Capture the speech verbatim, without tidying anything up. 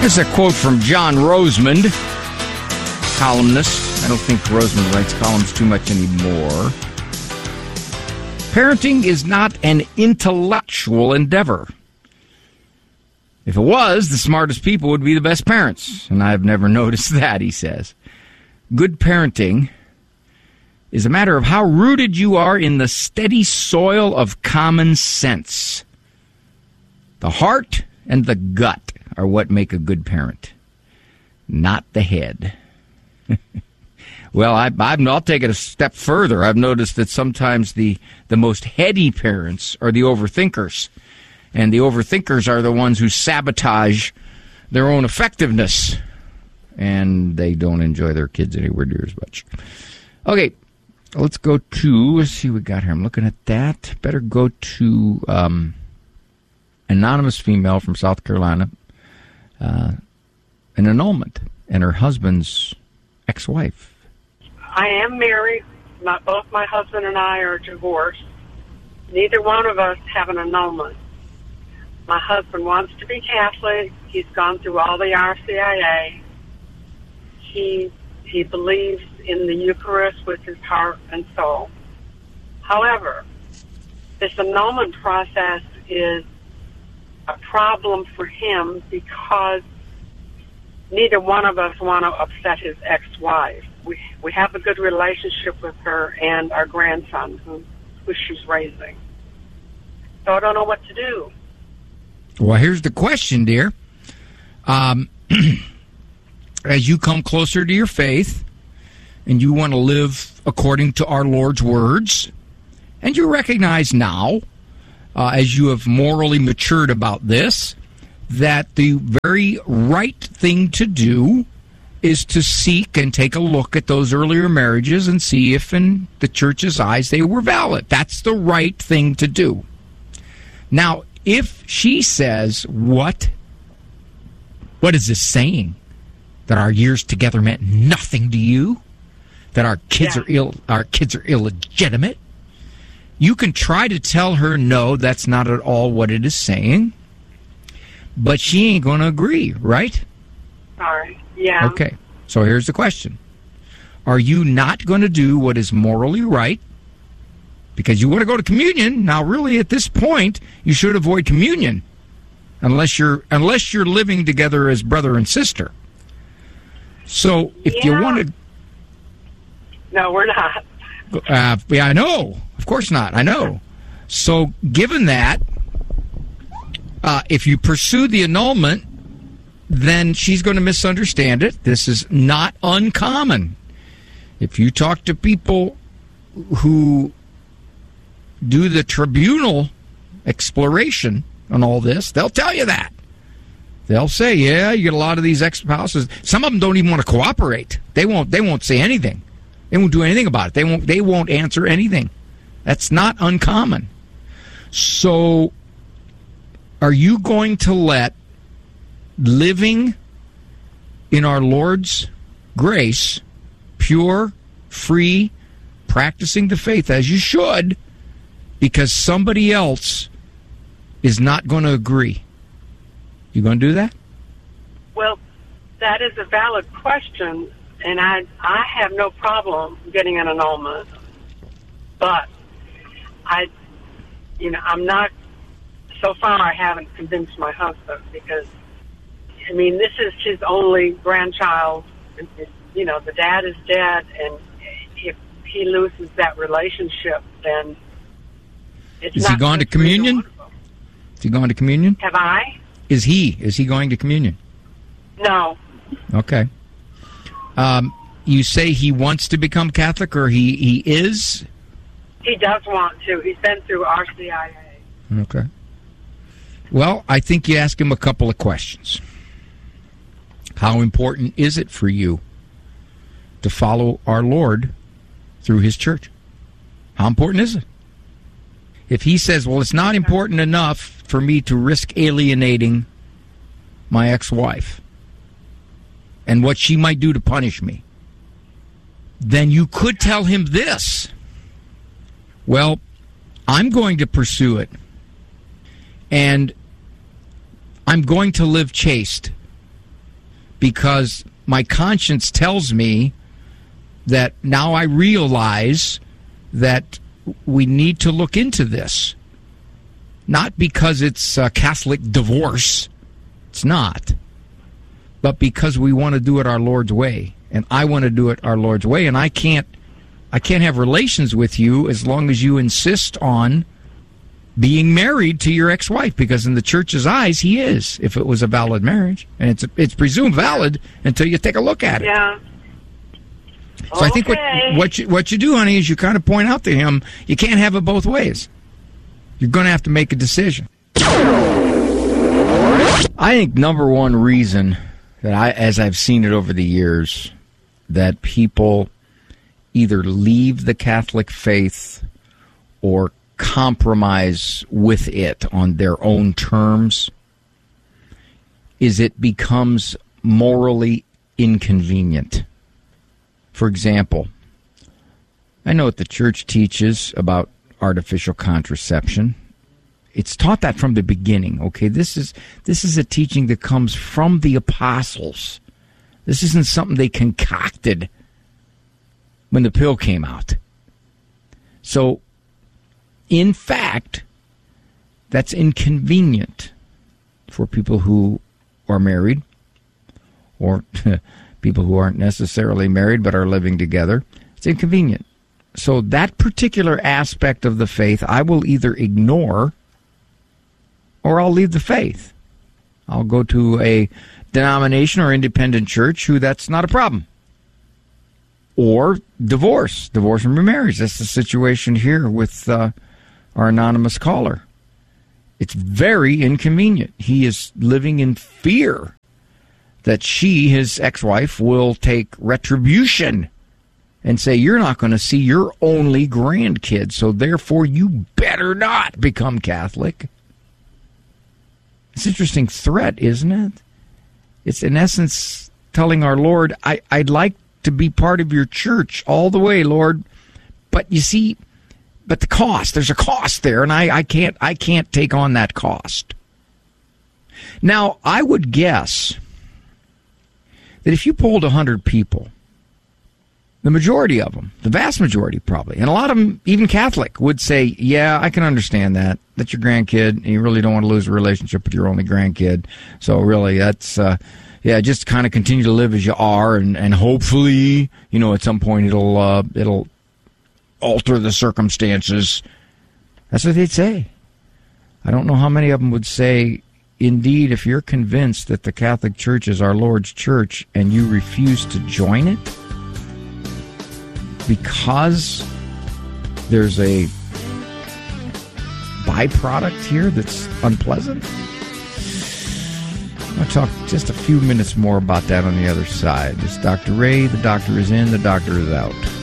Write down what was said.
Here's a quote from John Rosemond, columnist. I don't think Rosemond writes columns too much anymore. Parenting is not an intellectual endeavor. If it was, the smartest people would be the best parents. And I've never noticed that, he says. Good parenting is a matter of how rooted you are in the steady soil of common sense. The heart and the gut are what make a good parent, not the head. Well, I, I'll take it a step further. I've noticed that sometimes the, the most heady parents are the overthinkers. And the overthinkers are the ones who sabotage their own effectiveness. And they don't enjoy their kids anywhere near as much. Okay, let's go to, let's see what we got here. I'm looking at that. Better go to um, anonymous female from South Carolina. Uh, an annulment and her husband's ex-wife. I am married. My, both my husband and I are divorced. Neither one of us have an annulment. My husband wants to be Catholic. He's gone through all the R C I A. He he believes in the Eucharist with his heart and soul. However, this annulment process is a problem for him because neither one of us want to upset his ex-wife. We we have a good relationship with her and our grandson, who, who she's raising. So I don't know what to do. Well, here's the question, dear. Um, as you come closer to your faith, and you want to live according to our Lord's words, and you recognize now, uh, as you have morally matured about this, that the very right thing to do is to seek and take a look at those earlier marriages and see if in the church's eyes they were valid. That's the right thing to do. Now, if she says, what? What is this saying? That our years together meant nothing to you? That our kids yeah. are ill our kids are illegitimate? You can try to tell her, no, that's not at all what it is saying. But she ain't going to agree, right? Sorry. Yeah. Okay. So here's the question. Are you not going to do what is morally right? Because you want to go to communion. Now, really, at this point, you should avoid communion unless you're unless you're living together as brother and sister. So if yeah. you want to... No, we're not. Uh, yeah, I know. Of course not. I know. So given that, uh, if you pursue the annulment, then she's going to misunderstand it. This is not uncommon. If you talk to people who do the tribunal exploration on all this, they'll tell you that. They'll say, yeah, you get a lot of these ex-spouses. Some of them don't even want to cooperate. They won't they won't say anything. They won't do anything about it. They won't they won't answer anything. That's not uncommon. So are you going to let living in our Lord's grace, pure, free, practicing the faith as you should, because somebody else is not going to agree? You going to do that? Well, that is a valid question, and I I have no problem getting an annulment. But I, you know, I'm not. So far, I haven't convinced my husband because, I mean, this is his only grandchild. And, you know, the dad is dead, and if he loses that relationship, then it's is not he gone to good for either communion? one of them. Is he going to communion? Have I? Is he? Is he going to communion? No. Okay. Um, you say he wants to become Catholic, or he, he is? He does want to. He's been through R C I A. Okay. Well, I think you ask him a couple of questions. How important is it for you to follow our Lord through his church? How important is it? If he says, well, it's not important enough for me to risk alienating my ex-wife and what she might do to punish me, then you could tell him this. Well, I'm going to pursue it, and I'm going to live chaste because my conscience tells me that now I realize that we need to look into this. Not because it's a Catholic divorce. It's not. But because we want to do it our Lord's way. And I want to do it our Lord's way. And I can't I can't have relations with you as long as you insist on being married to your ex-wife, because in the church's eyes, he is, if it was a valid marriage. And it's it's presumed valid until you take a look at it. Yeah. So okay. I think what what you, what you do, honey, is you kind of point out to him, you can't have it both ways. You're going to have to make a decision. I think number one reason that I, as I've seen it over the years, that people either leave the Catholic faith or compromise with it on their own terms is it becomes morally inconvenient. For example, I know what the church teaches about artificial contraception. It's taught that from the beginning. Okay, this is this is a teaching that comes from the apostles. This isn't something they concocted when the pill came out. So, in fact, that's inconvenient for people who are married, or people who aren't necessarily married but are living together. It's inconvenient. So that particular aspect of the faith, I will either ignore or I'll leave the faith. I'll go to a denomination or independent church who that's not a problem. Or divorce, divorce and remarriage. That's the situation here with uh, our anonymous caller. It's very inconvenient. He is living in fear that she, his ex-wife, will take retribution and say, you're not going to see your only grandkid, so therefore you better not become Catholic. It's an interesting threat, isn't it? It's in essence telling our Lord, I, I'd like to be part of your church all the way, Lord, but you see, but the cost, there's a cost there, and I, I can't I can't take on that cost. Now, I would guess that if you polled one hundred people, the majority of them, the vast majority probably, and a lot of them, even Catholic, would say, yeah, I can understand that. That's your grandkid, and you really don't want to lose a relationship with your only grandkid. So really, that's, uh, yeah, just kind of continue to live as you are, and, and hopefully, you know, at some point it'll uh, it'll alter the circumstances. That's what they'd say. I don't know how many of them would say, indeed, if you're convinced that the Catholic Church is our Lord's church and you refuse to join it, because there's a byproduct here that's unpleasant. I'll talk just a few minutes more about that on the other side. It's Doctor Ray. The doctor is in, the doctor is out.